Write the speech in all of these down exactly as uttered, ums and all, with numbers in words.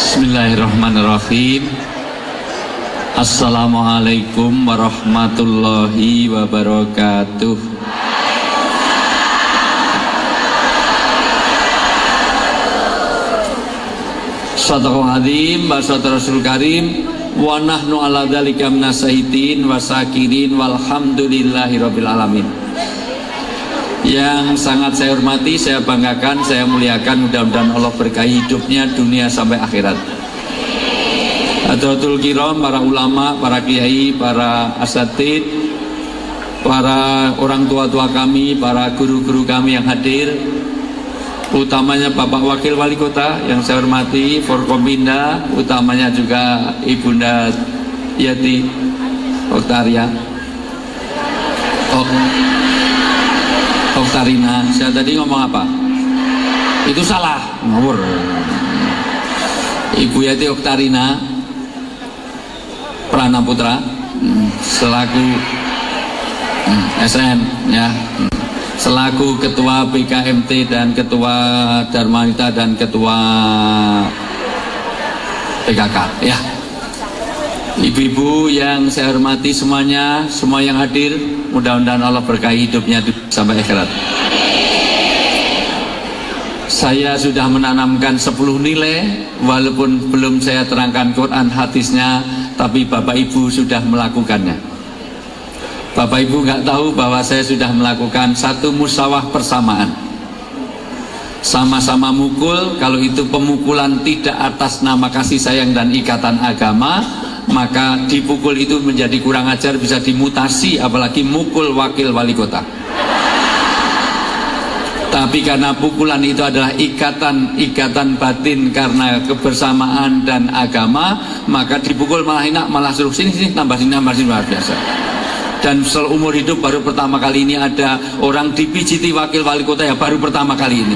Bismillahirrahmanirrahim. Assalamualaikum warahmatullahi wabarakatuh. Sadaqallahul adzim wa sadaqar rasul karim wa nahnu ala dzalika minasyahitin wa sakirin walhamdulillahi rabbil alamin. Yang sangat saya hormati, saya banggakan, saya muliakan, mudah-mudahan Allah berkahi hidupnya dunia sampai akhirat. Hadratul kiram, para ulama, para kiai, para asatid, para orang tua-tua kami, para guru-guru kami yang hadir, utamanya Bapak Wakil Wali Kota yang saya hormati, Forkompinda, utamanya juga Ibunda Yati Oktaria Ok Oktarina. Saya tadi ngomong apa? Itu salah, ngawur. Ibu Yati Oktarina Prana Putra selaku S N ya, selaku ketua B K M T dan ketua Dharmanita dan ketua P K K ya. Ibu-ibu yang saya hormati semuanya, semua yang hadir, mudah-mudahan Allah berkahi hidupnya sampai akhirat. Saya sudah menanamkan sepuluh nilai, walaupun belum saya terangkan Quran hadisnya, tapi Bapak Ibu sudah melakukannya. Bapak Ibu nggak tahu bahwa saya sudah melakukan satu musawah persamaan. Sama-sama mukul, kalau itu pemukulan tidak atas nama kasih sayang dan ikatan agama, maka dipukul itu menjadi kurang ajar, bisa dimutasi, apalagi mukul wakil wali kota. Tapi karena pukulan itu adalah ikatan ikatan batin karena kebersamaan dan agama, maka dipukul malah enak, malah suruh sini sini tambah sini tambah sini, luar biasa. Dan seumur hidup baru pertama kali ini ada orang dipijiti wakil wali kota ya, baru pertama kali ini.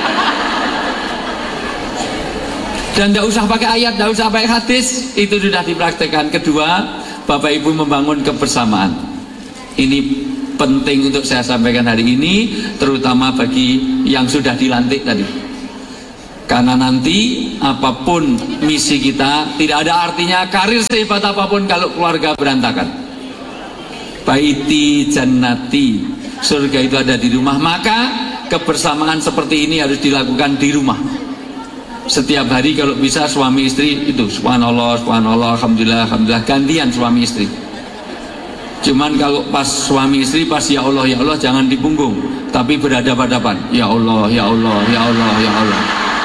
Dan tidak usah pakai ayat, tidak usah pakai hadis, itu sudah dipraktekkan. Kedua, Bapak Ibu membangun kebersamaan. Ini penting untuk saya sampaikan hari ini, terutama bagi yang sudah dilantik tadi. Karena nanti apapun misi kita, tidak ada artinya karir sehebat apapun kalau keluarga berantakan. Baiti jannati, surga itu ada di rumah, maka kebersamaan seperti ini harus dilakukan di rumah. Setiap hari kalau bisa suami istri itu subhanallah, subhanallah, alhamdulillah, alhamdulillah, gantian suami istri. Cuman kalau pas suami istri pas ya Allah, ya Allah jangan di punggung, tapi berhadapan-hadapan. Ya Allah, ya Allah, ya Allah, ya Allah.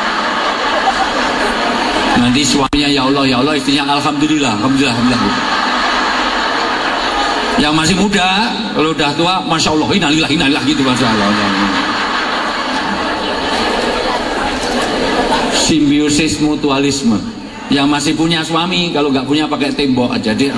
Nanti suaminya ya Allah, ya Allah, istrinya alhamdulillah, alhamdulillah, alhamdulillah. Yang masih muda, kalau udah tua, masya Allah, innalillah, innalillah gitu, masya Allah. Simbiosis mutualisme. Yang masih punya suami, kalau nggak punya pakai tembok aja deh.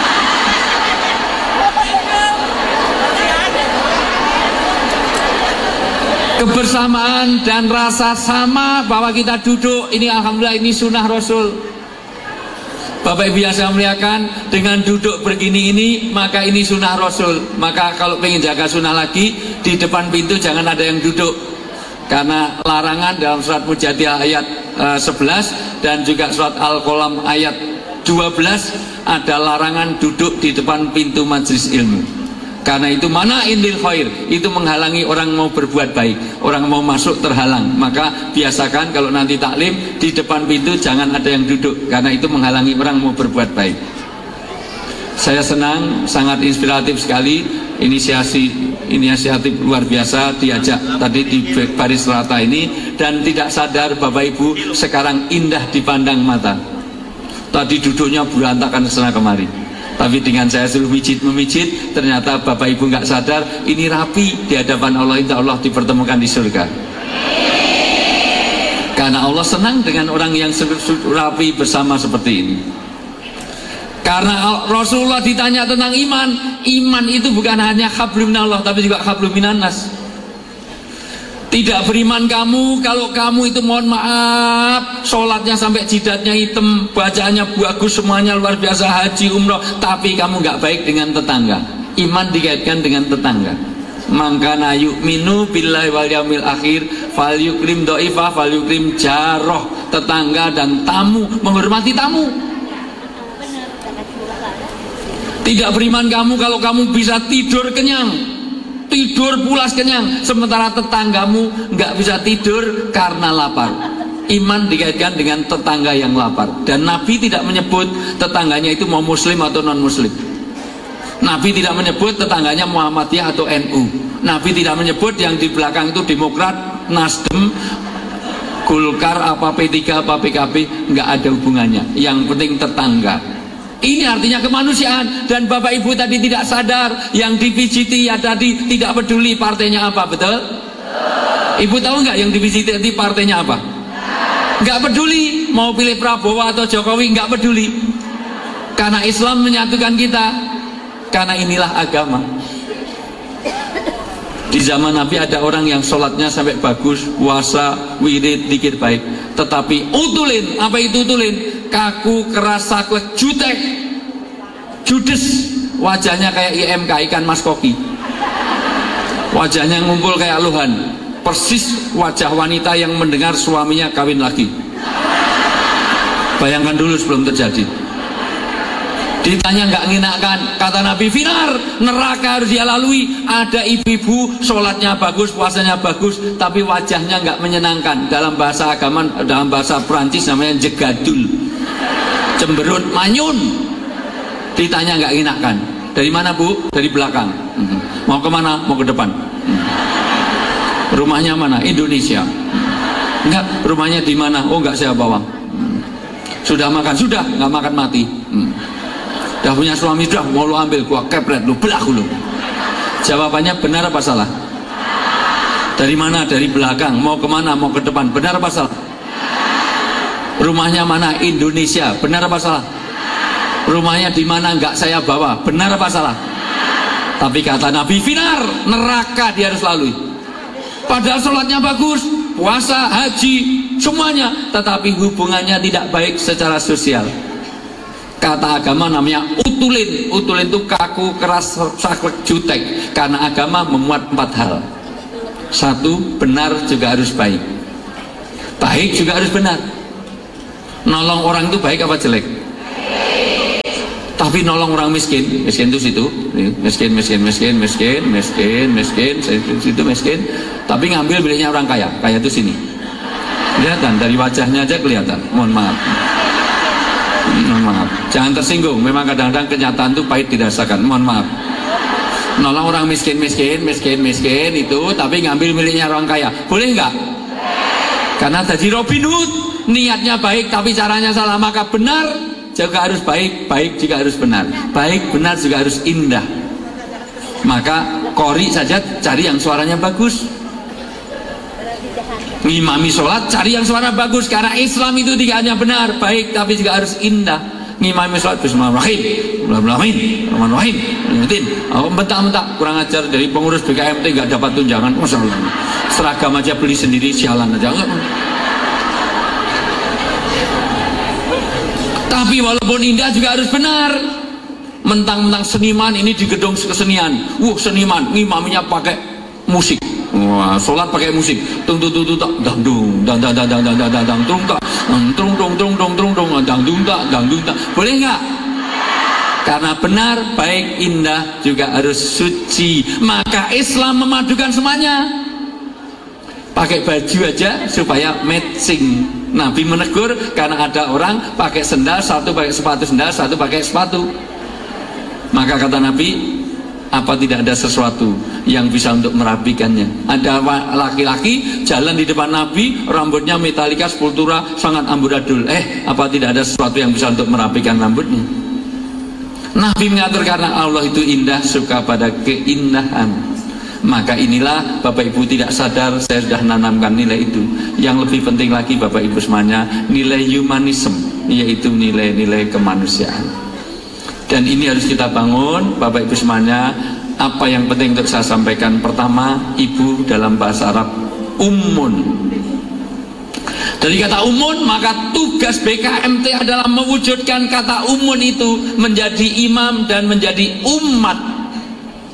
Kebersamaan dan rasa sama bahwa kita duduk ini, alhamdulillah, ini sunnah Rasul. Bapak Ibu yang saya muliakan, dengan duduk begini ini, maka ini sunnah Rasul. Maka kalau pengen jaga sunnah lagi, di depan pintu jangan ada yang duduk. Karena larangan dalam surat Mujadilah ayat uh, sebelas dan juga surat Al-Qalam ayat dua belas ada larangan duduk di depan pintu majelis ilmu. Karena itu mana indil khair, itu menghalangi orang mau berbuat baik, orang mau masuk terhalang. Maka biasakan kalau nanti taklim di depan pintu jangan ada yang duduk, karena itu menghalangi orang mau berbuat baik. Saya senang, sangat inspiratif sekali inisiasi inisiatif luar biasa diajak tadi di baris rata ini, dan tidak sadar Bapak Ibu sekarang indah dipandang mata. Tadi duduknya berantakan kesana kemari, tapi dengan saya suruh mijit memijit, ternyata Bapak Ibu nggak sadar ini rapi di hadapan Allah, insya Allah dipertemukan di surga. Karena Allah senang dengan orang yang rapi bersama seperti ini. Karena Rasulullah ditanya tentang iman, iman itu bukan hanya hablum minallah, tapi juga hablum minannas. Tidak beriman kamu kalau kamu itu mohon maaf sholatnya sampai jidatnya hitam, bacaannya bagus semuanya luar biasa, haji umroh, tapi kamu nggak baik dengan tetangga. Iman dikaitkan dengan tetangga. Mangkana yu'minu billahi wal yaumil akhir fal yukrim dhaifah, fal yukrim jaroh, tetangga dan tamu, menghormati tamu. Tidak beriman kamu kalau kamu bisa tidur kenyang, tidur pulas kenyang, sementara tetanggamu nggak bisa tidur karena lapar. Iman dikaitkan dengan tetangga yang lapar, dan Nabi tidak menyebut tetangganya itu mau muslim atau non muslim. Nabi tidak menyebut tetangganya Muhammadiyah atau N U. Nabi tidak menyebut yang di belakang itu Demokrat, Nasdem, Golkar, apa P tiga, apa P K B, nggak ada hubungannya. Yang penting tetangga. Ini artinya kemanusiaan. Dan Bapak Ibu tadi tidak sadar, yang di P G T ya tadi tidak peduli partainya apa, betul? Ibu tahu nggak yang di P G T tadi partainya apa? Nggak peduli mau pilih Prabowo atau Jokowi, nggak peduli, karena Islam menyatukan kita, karena inilah agama. Di zaman Nabi ada orang yang sholatnya sampai bagus, puasa, wirid, dikir baik, tetapi utulin, apa itu utulin? Kaku, keras, saklek, jutek, judes, wajahnya kayak I M K, ikan mas koki, wajahnya ngumpul kayak luhan, persis wajah wanita yang mendengar suaminya kawin lagi. Bayangkan dulu sebelum terjadi. Ditanya nggak nginakkan, kata Nabi, finar, neraka harus dia lalui. Ada ibu-ibu sholatnya bagus, puasanya bagus, tapi wajahnya nggak menyenangkan. Dalam bahasa agama, dalam bahasa Perancis namanya jegadul, cemberut, manyun. Ditanya nggak nginakkan, dari mana Bu? Dari belakang. Mau kemana? Mau ke depan. Rumahnya mana? Indonesia. Enggak, rumahnya di mana? Oh enggak, saya bawa. Sudah makan? Sudah, nggak makan mati. Udah punya suami? Sudah, mau lu ambil, gua kepret lu, belah lu. Jawabannya benar apa salah? Dari mana? Dari belakang. Mau kemana? Mau ke depan. Benar apa salah? Rumahnya mana? Indonesia. Benar apa salah? Rumahnya di mana? Enggak saya bawa. Benar apa salah? Tapi kata Nabi, finar, neraka dia harus lalui. Padahal sholatnya bagus, puasa, haji, semuanya, tetapi hubungannya tidak baik secara sosial. Kata agama namanya utulin. Utulin itu kaku, keras, saklek, jutek. Karena agama memuat empat hal. Satu, benar juga harus baik. Baik juga harus benar. Nolong orang itu baik apa jelek? Tapi nolong orang miskin, miskin itu situ, miskin, miskin, miskin, miskin, miskin, miskin, situ miskin. Tapi ngambil miliknya orang kaya, kaya itu sini. Kelihatan dari wajahnya aja kelihatan. Mohon maaf, mohon maaf. Jangan tersinggung. Memang kadang-kadang kenyataan itu pahit dirasakan. Mohon maaf. Nolong orang miskin, miskin, miskin, miskin itu, tapi ngambil miliknya orang kaya, boleh nggak? Karena tadi Robin Hood, niatnya baik, tapi caranya salah, maka benar juga harus baik, baik juga harus benar, baik benar juga harus indah. Maka qori saja cari yang suaranya bagus, ngimami sholat cari yang suara bagus, karena Islam itu tidak hanya benar, baik, tapi juga harus indah. Ngimami sholat bismillahirrahmanirrahim, bismillahirrahmanirrahim, bismillahirrahmanirrahim, bentak-bentak, kurang ajar dari pengurus B K M T nggak dapat tunjangan, masya Allah, seragam aja beli sendiri, sialan aja. Tapi walaupun indah juga harus benar. Mentang-mentang seniman ini di gedung kesenian, wah seniman, ngimaminya pakai musik, wah sholat pakai musik, tung tung tung tung dang dung dang dang dang dang dang dang dang tung tak tung tung tung tung tung tung dang dung tak dang dung tak, boleh nggak? Karena benar, baik, indah juga harus suci. Maka Islam memadukan semuanya. Pakai baju aja supaya matching. Nabi menegur karena ada orang pakai sendal, satu pakai sepatu sendal, satu pakai sepatu. Maka kata Nabi, apa tidak ada sesuatu yang bisa untuk merapikannya? Ada laki-laki jalan di depan Nabi, rambutnya metalika, sepultura, sangat amburadul. Eh, apa tidak ada sesuatu yang bisa untuk merapikan rambutnya? Nabi mengatur karena Allah itu indah, suka pada keindahan. Maka inilah Bapak Ibu tidak sadar saya sudah nanamkan nilai itu. Yang lebih penting lagi Bapak Ibu semuanya, nilai humanisme, yaitu nilai-nilai kemanusiaan. Dan ini harus kita bangun Bapak Ibu semuanya. Apa yang penting untuk saya sampaikan? Pertama, ibu dalam bahasa Arab ummun. Dari kata umun, maka tugas B K M T adalah mewujudkan kata umun itu menjadi imam dan menjadi umat.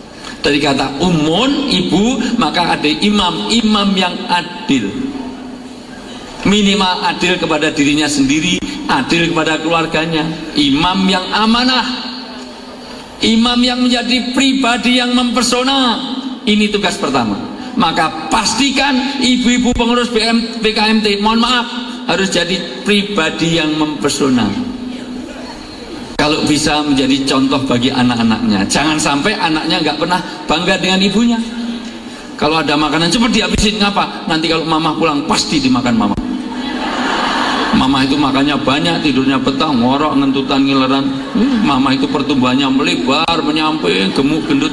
Dari kata umun, ibu, maka ada imam, imam yang adil. Minimal adil kepada dirinya sendiri, adil kepada keluarganya. Imam yang amanah, imam yang menjadi pribadi yang mempesona. Ini tugas pertama. Maka pastikan ibu-ibu pengurus B K M T, mohon maaf, harus jadi pribadi yang mempesona. Kalau bisa menjadi contoh bagi anak-anaknya. Jangan sampai anaknya nggak pernah bangga dengan ibunya. Kalau ada makanan cepat dihabisin, ngapa? Nanti kalau mama pulang pasti dimakan mama. Mama itu makannya banyak, tidurnya petang, ngorok, ngentutan, ngileran. Mama itu pertumbuhannya melebar, menyamping, gemuk, gendut.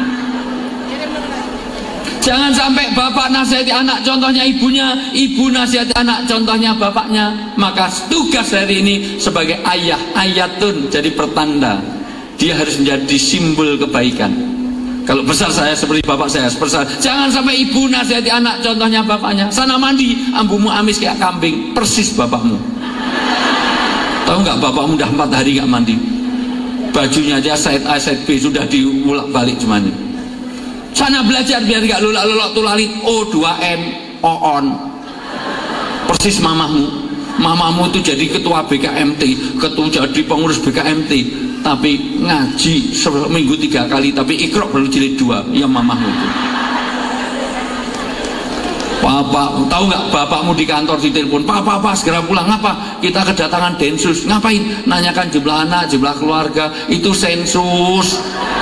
Jangan sampai bapak nasihati anak, contohnya ibunya, ibu nasihati anak, contohnya bapaknya. Maka tugas hari ini sebagai ayah, ayatun, jadi pertanda. Dia harus menjadi simbol kebaikan. Kalau besar saya seperti bapak saya, besar. Jangan sampai ibu nasihati anak, contohnya bapaknya. Sana mandi, ambumu amis kayak kambing, persis bapakmu. Tahu nggak bapakmu udah empat hari nggak mandi, bajunya aja side A, side B sudah diulak balik semuanya. Sana belajar biar gak lulak-lulak tulalit. O dua N, O-on. Persis mamamu. Mamamu itu jadi ketua B K M T, ketua jadi pengurus B K M T, tapi ngaji seminggu tiga kali, tapi ikrok baru jilid dua. Ya mamamu itu. Bapak, tahu nggak bapakmu di kantor ditelepon, Pak, Pak, Pak, segera pulang. Ngapa? Kita kedatangan densus. Ngapain? Nanyakan jumlah anak, jumlah keluarga. Itu sensus.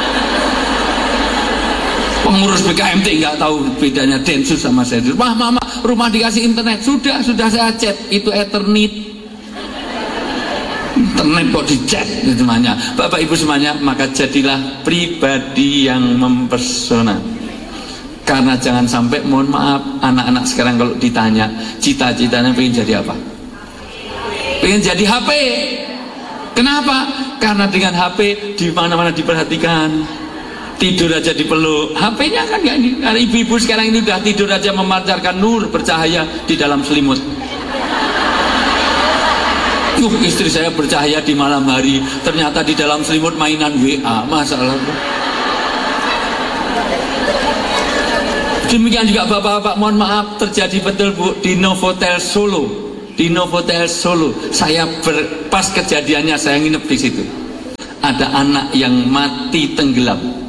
Pengurus B K M T nggak tahu bedanya densus sama sensus. Wah, mama, rumah dikasih internet. Sudah, sudah saya chat. Itu Ethernet. Internet kok di chat semuanya. Bapak Ibu semuanya, maka jadilah pribadi yang mempesona. Karena jangan sampai, mohon maaf, anak-anak sekarang kalau ditanya cita-citanya pengen jadi apa? Pengen jadi H P. Kenapa? Karena dengan H P di mana-mana diperhatikan. Tidur aja dipeluk, H P-nya kan nggak ini. Karena ibu-ibu sekarang ini udah tidur aja memancarkan nur bercahaya di dalam selimut. Yuh, istri saya bercahaya di malam hari, ternyata di dalam selimut mainan W A, masalah. Demikian juga bapak-bapak, mohon maaf, terjadi betul Bu di Novotel Solo, di Novotel Solo. Saya ber, pas kejadiannya saya nginep di situ. Ada anak yang mati tenggelam.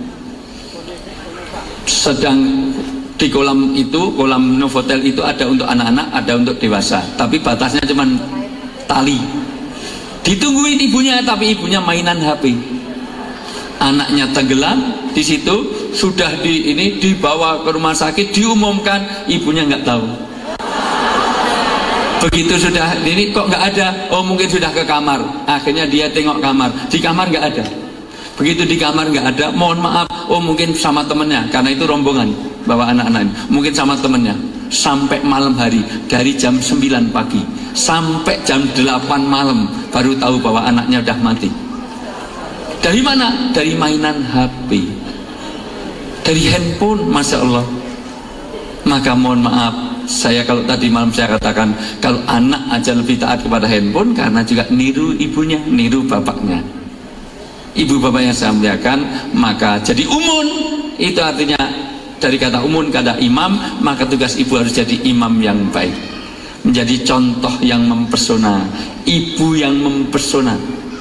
Sedang di kolam itu, kolam Novotel itu ada untuk anak-anak, ada untuk dewasa, tapi batasnya cuma tali. Ditungguin ibunya, tapi ibunya mainan H P. Anaknya tenggelam di situ, sudah di ini dibawa ke rumah sakit, diumumkan, ibunya nggak tahu. Begitu sudah ini kok nggak ada, oh mungkin sudah ke kamar. Akhirnya dia tengok kamar, di kamar nggak ada. Begitu di kamar nggak ada, mohon maaf, oh mungkin sama temennya, karena itu rombongan bawa anak-anak ini, mungkin sama temennya. Sampai malam hari, dari jam sembilan pagi sampai jam delapan malam baru tahu bahwa anaknya udah mati. Dari mana? Dari mainan H P, dari handphone, masya Allah. Maka mohon maaf, saya kalau tadi malam saya katakan, kalau anak aja lebih taat kepada handphone, karena juga niru ibunya, niru bapaknya. Ibu bapak yang saya muliakan, maka jadi umun, itu artinya dari kata umun, kata imam, maka tugas ibu harus jadi imam yang baik, menjadi contoh yang mempesona, ibu yang mempesona.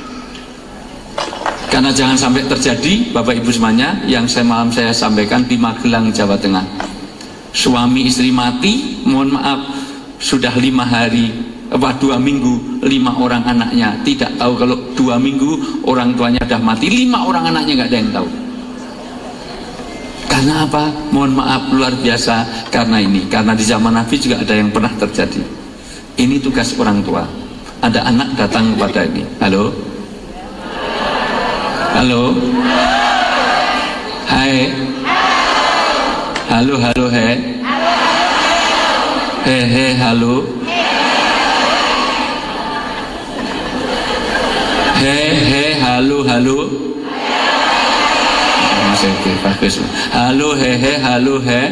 Karena jangan sampai terjadi, bapak ibu semuanya, yang saya malam saya sampaikan di Magelang, Jawa Tengah, suami istri mati, mohon maaf, sudah lima hari, apa dua minggu, lima orang anaknya tidak tahu kalau dua minggu orang tuanya sudah mati. Lima orang anaknya nggak ada yang tahu. Karena apa? Mohon maaf, luar biasa. Karena ini, karena di zaman Nabi juga ada yang pernah terjadi. Ini tugas orang tua. Ada anak datang kepada ini, halo, halo, hai, halo, halo, he, he, he, halo. He he halo halo. Masih oke, bagus. Halo he he halo he.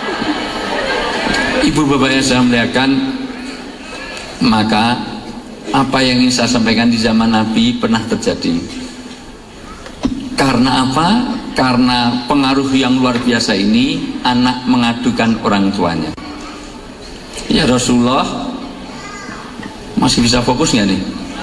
Ibu bapak yang saya muliakan, maka apa yang ingin saya sampaikan di zaman Nabi pernah terjadi. Karena apa? Karena pengaruh yang luar biasa ini, anak mengadukan orang tuanya. Ya Rasulullah, masih bisa fokus nggak nih?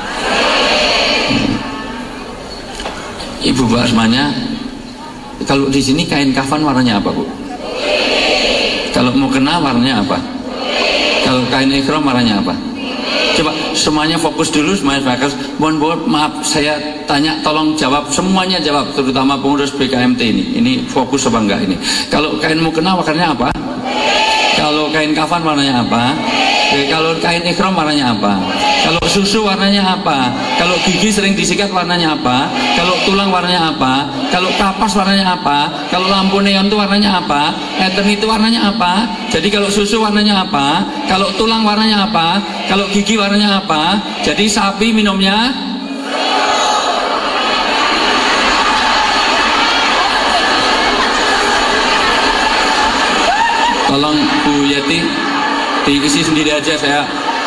Ibu Basmanya, kalau di sini kain kafan warnanya apa, Bu? Kalau mau kena warnanya apa? Kalau kain ikhram warnanya apa? Coba semuanya fokus dulu, semuanya fokus. Mohon mohon maaf, saya tanya, tolong jawab, semuanya jawab, terutama pengurus B K M T ini. Ini fokus apa enggak ini? Kalau kain mukena warnanya apa? Kalau kain kafan warnanya apa? Oke, kalau kain ikhram warnanya apa? Kalau susu warnanya apa? Kalau gigi sering disikat warnanya apa? Kalau tulang warnanya apa? Kalau kapas warnanya apa? Kalau lampu neon itu warnanya apa? Eten itu warnanya apa? Jadi kalau susu warnanya apa? Kalau tulang warnanya apa? Kalau gigi warnanya apa? Jadi sapi minumnya tolong Bu Yeti diisi sendiri aja, saya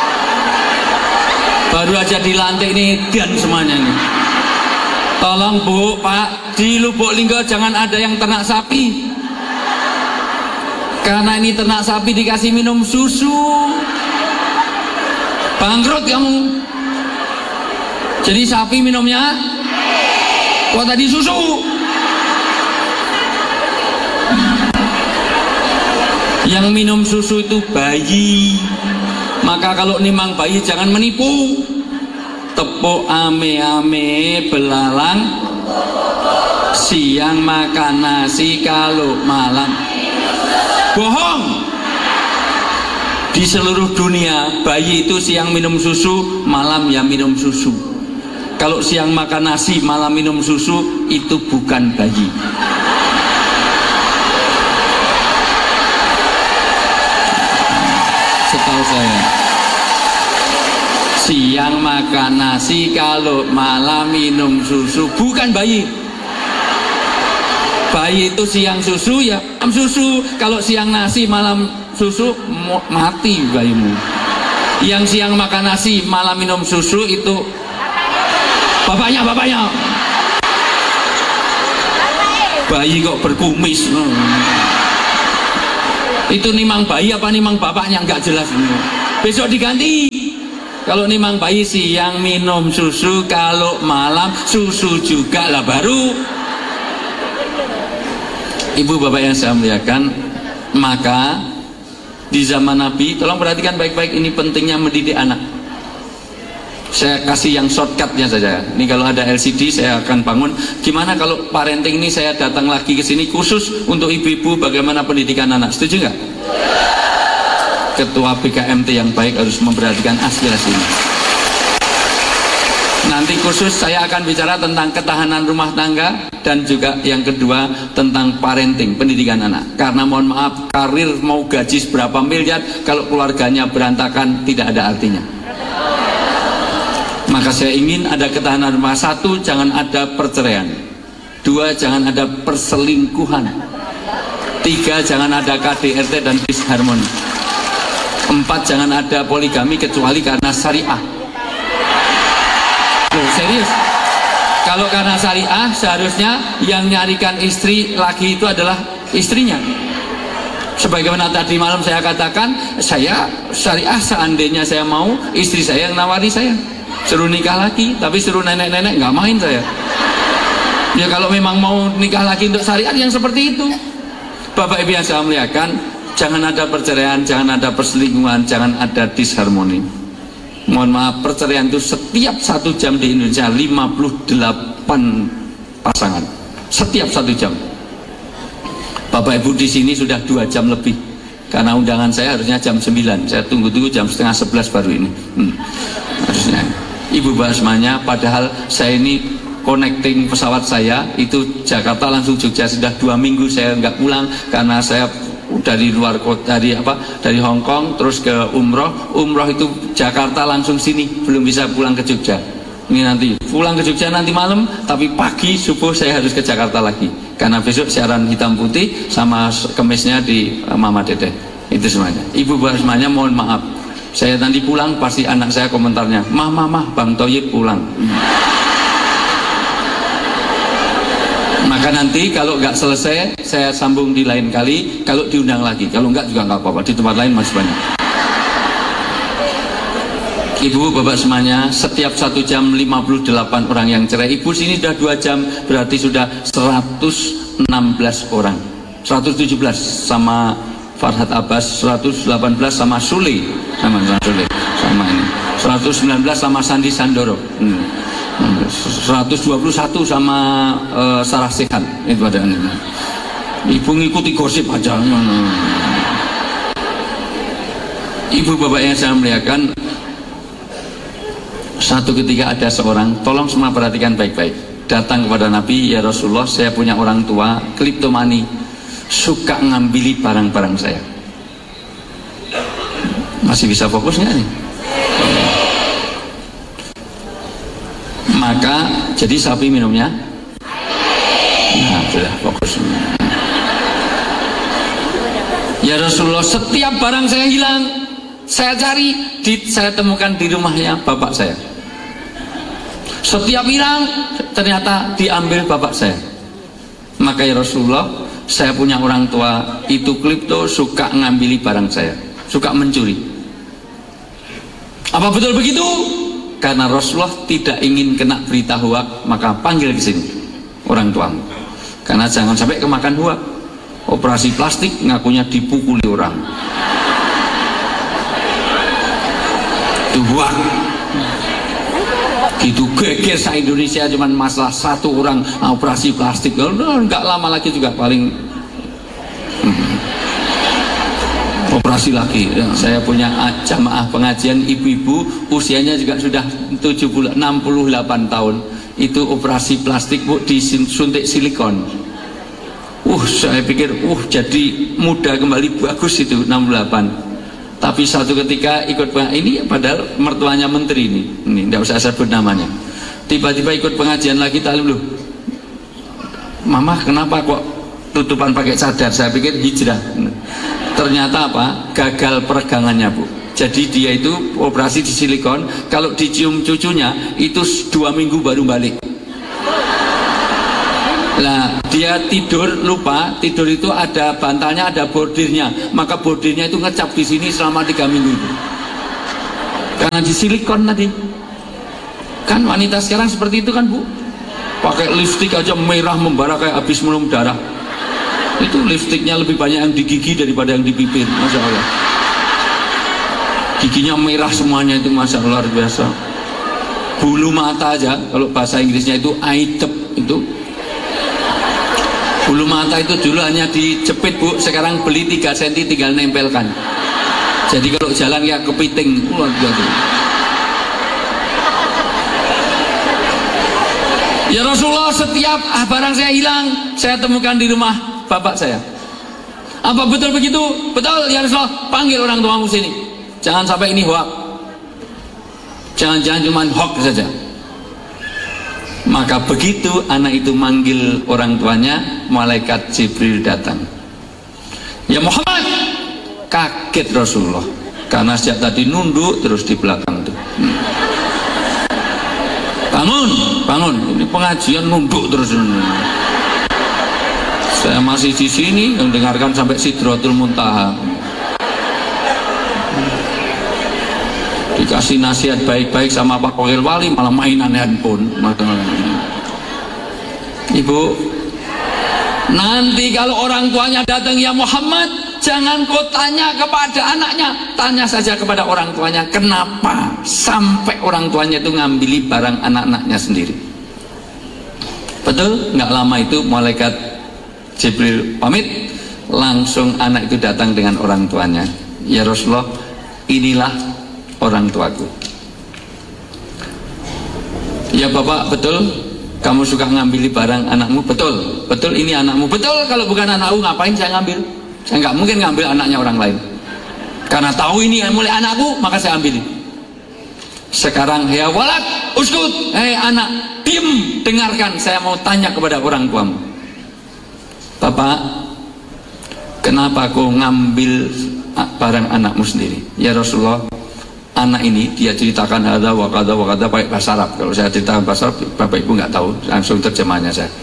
baru aja dilantik nih dan semuanya nih. Tolong Bu, Pak, di Lubuk Linggau jangan ada yang ternak sapi, karena ini ternak sapi dikasih minum susu, bangkrut kamu. Jadi sapi minumnya kok tadi susu. Yang minum susu itu bayi. Maka kalau nimang bayi jangan menipu. Tepuk ame-ame belalang, siang makan nasi, kalau malam bohong. Di seluruh dunia bayi itu siang minum susu, malam ya minum susu. Kalau siang makan nasi, malam minum susu, itu bukan bayi. Setahu saya, siang makan nasi, kalau malam minum susu, bukan bayi. Bayi itu siang susu ya malam susu. Kalau siang nasi malam susu, mati bayimu. Yang siang makan nasi malam minum susu itu bapaknya, bapaknya. Bayi kok berkumis. Itu nimang bayi apa nimang bapaknya nggak jelas. Besok diganti. Kalau nimang bayi siang minum susu, kalau malam susu juga lah baru. Ibu bapak yang saya muliakan, maka di zaman Nabi, tolong perhatikan baik-baik, ini pentingnya mendidik anak. Saya kasih yang shortcutnya saja. Ini kalau ada L C D saya akan bangun. Gimana kalau parenting ini saya datang lagi ke sini khusus untuk ibu-ibu bagaimana pendidikan anak. Setuju nggak? Ketua B K M T yang baik harus memperhatikan aspirasi ini. Nanti khusus saya akan bicara tentang ketahanan rumah tangga dan juga yang kedua tentang parenting, pendidikan anak. Karena mohon maaf, karir mau gaji berapa miliar kalau keluarganya berantakan tidak ada artinya. Maka saya ingin ada ketahanan rumah. Satu, jangan ada perceraian. Dua, jangan ada perselingkuhan. Tiga, jangan ada K D R T dan disharmoni. Empat, jangan ada poligami kecuali karena syariah. Loh, serius. Kalau karena syariah, seharusnya yang nyarikan istri lagi itu adalah istrinya. Sebagaimana tadi malam saya katakan, saya syariah seandainya saya mau, istri saya yang nawari saya. Suruh nikah lagi, tapi suruh nenek-nenek nggak main saya. Ya kalau memang mau nikah lagi untuk syariat yang seperti itu. Bapak Ibu yang saya muliakan, jangan ada perceraian, jangan ada perselingkuhan, jangan ada disharmoni. Mohon maaf, perceraian itu setiap satu jam di Indonesia lima puluh delapan pasangan. Setiap satu jam. Bapak Ibu di sini sudah dua jam lebih. Karena undangan saya harusnya jam sembilan. Saya tunggu-tunggu jam setengah sebelas baru ini. Hmm. Harusnya. Ibu Basmanya, padahal saya ini connecting pesawat saya itu Jakarta langsung Jogja, sudah dua minggu saya nggak pulang karena saya dari luar kota, dari apa dari Hong Kong terus ke umroh, umroh itu Jakarta langsung sini, belum bisa pulang ke Jogja. Ini nanti pulang ke Jogja nanti malam, tapi pagi subuh saya harus ke Jakarta lagi karena besok siaran hitam putih sama kemisnya di uh, Mama Dede. Itu semuanya. Ibu Basmanya mohon maaf, Saya nanti pulang pasti anak saya komentarnya, mah mah mah Bang Thoyib pulang. Maka nanti kalau nggak selesai saya sambung di lain kali, kalau diundang lagi, kalau nggak juga nggak apa-apa, di tempat lain masih banyak. Ibu bapak semuanya, setiap satu jam lima puluh delapan orang yang cerai. Ibu sini sudah dua jam, berarti sudah seratus enam belas orang, seratus tujuh belas sama Farhat Abbas, seratus delapan belas sama Sule, sama Sule, sama ini seratus sembilan belas sama Sandi Sandoro, hmm. seratus dua puluh satu sama uh, Sarah Sehat. Itu ada ini. Ibu ngikuti gosip aja. Ibu bapak yang saya muliakan, satu ketika ada seorang, tolong semua perhatikan baik-baik, datang kepada Nabi, ya Rasulullah, saya punya orang tua kleptomani, suka ngambili barang-barang saya. Masih bisa fokus nggak nih? Maka jadi sapi minumnya, nah sudah fokus. Ya Rasulullah, setiap barang saya hilang, saya cari, di, saya temukan di rumahnya bapak saya. Setiap hilang ternyata diambil bapak saya. Maka ya Rasulullah, saya punya orang tua itu klepto, suka ngambili barang saya, suka mencuri. Apa betul begitu? Karena Rasulullah tidak ingin kena berita hoak, maka panggil ke sini orang tuamu. Karena jangan sampai kemakan hoak. Operasi plastik ngakunya dipukuli orang. Itu hoak. Gitu geger sa Indonesia cuman masalah satu orang operasi plastik. Enggak lama lagi juga paling hmm. operasi lagi. Saya punya jamaah pengajian ibu-ibu, usianya juga sudah tujuh puluh, enam puluh delapan tahun. Itu operasi plastik, Bu, disuntik silikon. Uh, saya pikir, uh, jadi muda kembali, bagus itu enam puluh delapan. Tapi satu ketika ikut pengajian, ini padahal mertuanya menteri ini, ini tidak usah sebut namanya. Tiba-tiba ikut pengajian lagi, talim loh, Mama kenapa kok tutupan pakai cadar? Saya pikir hijrah. Ternyata apa? Gagal peregangannya, Bu. Jadi dia itu operasi di silikon, kalau dicium cucunya itu dua minggu baru balik. Nah, dia tidur lupa, tidur itu ada bantalnya, ada bordirnya, maka bordirnya itu ngecap di sini selama tiga minggu itu. Karena di silikon tadi. Kan wanita sekarang seperti itu kan, Bu? Pakai lipstik aja merah membara kayak habis minum darah. Itu lipstiknya lebih banyak yang di gigi daripada yang di bibir, Masya Allah. Giginya merah semuanya itu, Masya Allah, luar biasa. Bulu mata aja, kalau bahasa Inggrisnya itu eye tep, itu bulu mata itu dulu hanya dijepit, Bu, sekarang beli tiga sentimeter tinggal nempelkan. Jadi kalau jalan kayak kepiting, luar biasa. Ya Rasulullah, setiap ah, barang saya hilang, saya temukan di rumah bapak saya. Apa betul begitu? Betul ya Rasulullah. Panggil orang tuamu sini. Jangan sampai ini hoak. Jangan-jangan cuma hoak saja. Maka begitu anak itu manggil orang tuanya, malaikat Jibril datang. Ya Muhammad, kaget Rasulullah. Karena sejak tadi nunduk terus di belakang tuh. Hmm. Bangun, bangun. Ini pengajian nunduk terus. Saya masih di sini mendengarkan sampai Sidratul Muntaha. Dikasih nasihat baik-baik sama Pak Wakil Wali, malah mainan handphone. Ibu, nanti kalau orang tuanya datang, ya Muhammad, jangan kau tanya kepada anaknya, tanya saja kepada orang tuanya, kenapa sampai orang tuanya itu ngambili barang anak-anaknya sendiri. Betul? Nggak lama itu malaikat Jibril pamit, langsung anak itu datang dengan orang tuanya. Ya Rasulullah, inilah orang tuaku. Ya Bapak, betul kamu suka ngambil barang anakmu? Betul, betul ini anakmu. Betul, kalau bukan anakku ngapain saya ngambil? Saya nggak mungkin ngambil anaknya orang lain. Karena tahu ini yang mulai anakku, maka saya ambil. Sekarang ya walad, uskut, hei anak, diam, dengarkan, saya mau tanya kepada orang tuamu. Bapak, kenapa kau ngambil barang anakmu sendiri? Ya Rasulullah, anak ini dia ceritakan ada wakada wakada pakai bahasa Arab. Kalau saya ceritakan bahasa Arab, Bapak Ibu nggak tahu, langsung terjemahnya saya.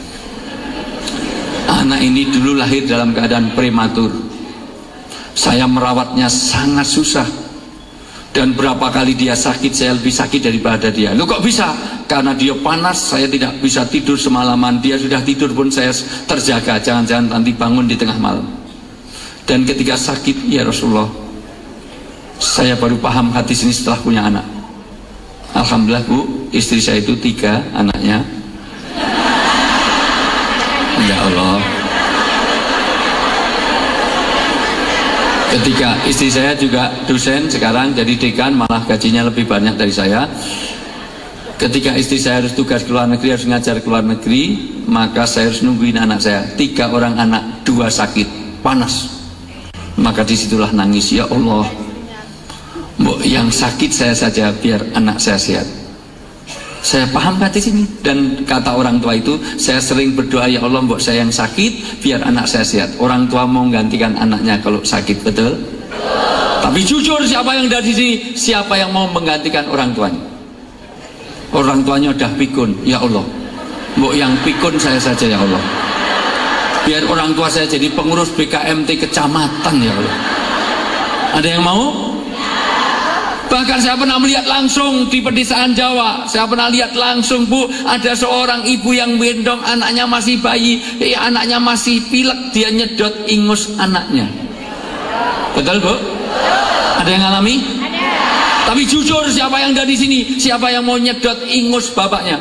Anak ini dulu lahir dalam keadaan prematur. Saya merawatnya sangat susah. Dan berapa kali dia sakit, saya lebih sakit daripada dia. Lu kok bisa? Karena dia panas, saya tidak bisa tidur semalaman. Dia sudah tidur pun saya terjaga, jangan-jangan nanti bangun di tengah malam. Dan ketika sakit, ya Rasulullah, saya baru paham hati sini setelah punya anak. Alhamdulillah Bu, istri saya itu tiga anaknya. Ya Allah. Ketika istri saya juga dosen sekarang, jadi dekan, malah gajinya lebih banyak dari saya. Ketika istri saya harus tugas ke luar negeri, harus ngajar ke luar negeri, maka saya harus nungguin anak saya. Tiga orang anak, dua sakit, panas. Maka disitulah nangis, ya Allah, mbok yang sakit saya saja biar anak saya sehat. Saya paham hati sini. Dan kata orang tua itu, saya sering berdoa, ya Allah, mbok saya yang sakit biar anak saya sehat. Orang tua mau menggantikan anaknya kalau sakit, betul? Tapi jujur, siapa yang dari sini, siapa yang mau menggantikan orang tuanya? Orang tuanya udah pikun, ya Allah, mbok yang pikun saya saja, ya Allah, biar orang tua saya jadi pengurus B K M T kecamatan, ya Allah. Ada yang mau? Bahkan saya pernah melihat langsung di pedesaan Jawa. Saya pernah lihat langsung, Bu, ada seorang ibu yang gendong anaknya masih bayi, eh, anaknya masih pilek, dia nyedot ingus anaknya. Betul, Bu? Ada yang ngalami? Ada. Tapi jujur, siapa yang dari sini? Siapa yang mau nyedot ingus bapaknya?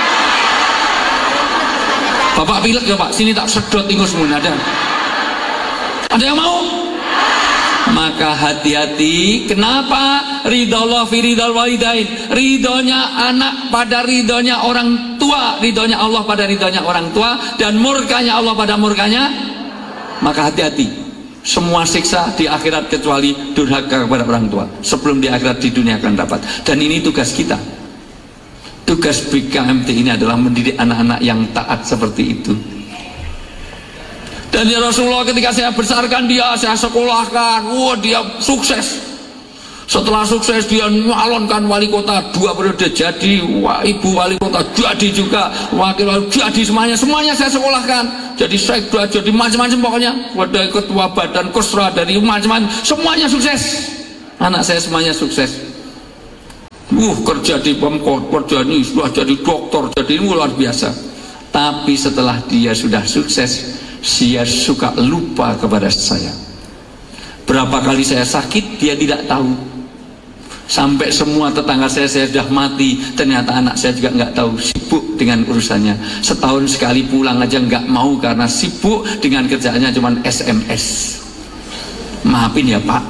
Bapak pilek ya Pak, sini tak sedot ingusmu, ada? Ada yang mau? Maka hati-hati. Kenapa? Ridallah fi ridal walidain. Ridhonya anak pada ridhonya orang tua, ridhonya Allah pada ridhonya orang tua, dan murkanya Allah pada murkanya. Maka hati-hati. Semua siksa di akhirat kecuali durhaka kepada orang tua. Sebelum di akhirat, di dunia akan dapat. Dan ini tugas kita. Tugas B K M T ini adalah mendidik anak-anak yang taat seperti itu. Dan ya Rasulullah, ketika saya besarkan dia, saya sekolahkan, wah dia sukses. Setelah sukses dia nyalonkan wali kota, dua periode jadi, wah ibu wali kota jadi juga, wakil wali jadi, semuanya semuanya saya sekolahkan. Jadi sekda, jadi macam-macam pokoknya. Ada ketua badan kosra dari macam-macam, semuanya sukses. Anak saya semuanya sukses. Uh kerja di Pemkot, kerja ini sudah jadi dokter, jadi ini luar biasa. Tapi setelah dia sudah sukses, dia suka lupa kepada saya. Berapa kali saya sakit, dia tidak tahu. Sampai semua tetangga saya, saya sudah mati, ternyata anak saya juga nggak tahu, sibuk dengan urusannya. Setahun sekali pulang aja nggak mau karena sibuk dengan kerjaannya, cuman S M S. Maafin ya Pak,